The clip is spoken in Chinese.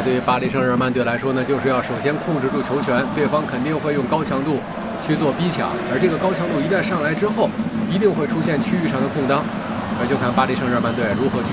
对于巴黎圣日耳曼队来说呢，就是要首先控制住球权，对方肯定会用高强度去做逼抢，而这个高强度一旦上来之后，一定会出现区域上的空当，而就看巴黎圣日耳曼队如何去